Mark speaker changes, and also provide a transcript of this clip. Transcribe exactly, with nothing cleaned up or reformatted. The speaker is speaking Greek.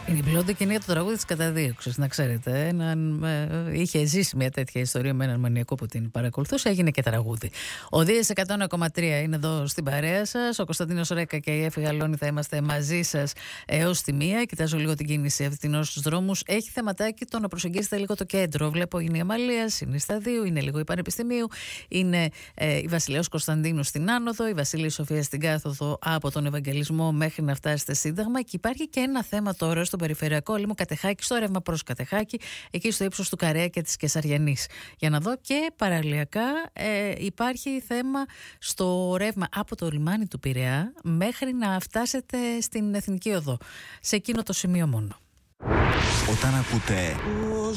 Speaker 1: Η Μπλόντι και είναι το τραγούδι της καταδίωξης, να ξέρετε. Έναν, ε, είχε ζήσει μια τέτοια ιστορία με έναν μανιακό που την παρακολουθούσε, έγινε και τραγούδι. Ο Δίας εκατό ένα κόμμα τρία είναι εδώ στην παρέα σας. Ο Κωνσταντίνος Ρέκα και η Έφη Γαλώνη θα είμαστε μαζί σας έως τη μία. Κοιτάζω λίγο την κίνηση αυτή την ώρα στους δρόμους. Έχει θεματάκι το να προσεγγίσετε λίγο το κέντρο. Βλέπω είναι η Αμαλίας, είναι η Σταδίου, είναι λίγο η Πανεπιστημίου, είναι ε, η Βασιλέως Κωνσταντίνου στην Άνοδο, η Βασίλη Σοφία στην Κάθοδο από τον Ευαγγελισμό μέχρι να φτάσετε Σύνταγμα. Και υπάρχει και ένα θέμα τώρα στο περιφερειακό λίμνο Κατεχάκη, στο ρεύμα προς Κατεχάκη, εκεί στο ύψος του Καρέα και της Κεσαριανής. Για να δω και παραλιακά ε, υπάρχει θέμα στο ρεύμα από το λιμάνι του Πειραιά μέχρι να φτάσετε στην Εθνική Οδό. Σε εκείνο το σημείο μόνο.
Speaker 2: Όταν ακούτε